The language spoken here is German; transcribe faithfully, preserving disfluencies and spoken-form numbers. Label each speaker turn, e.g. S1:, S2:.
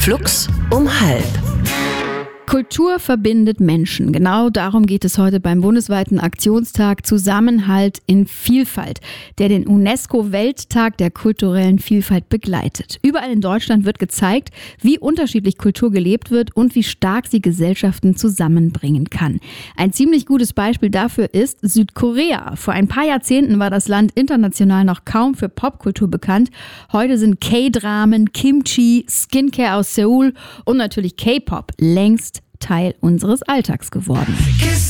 S1: Flux um halb.
S2: Kultur verbindet Menschen. Genau darum geht es heute beim bundesweiten Aktionstag Zusammenhalt in Vielfalt, der den UNESCO-Welttag der kulturellen Vielfalt begleitet. Überall in Deutschland wird gezeigt, wie unterschiedlich Kultur gelebt wird und wie stark sie Gesellschaften zusammenbringen kann. Ein ziemlich gutes Beispiel dafür ist Südkorea. Vor ein paar Jahrzehnten war das Land international noch kaum für Popkultur bekannt. Heute sind K-Dramen, Kimchi, Skincare aus Seoul und natürlich K-Pop längst Teil unseres Alltags geworden.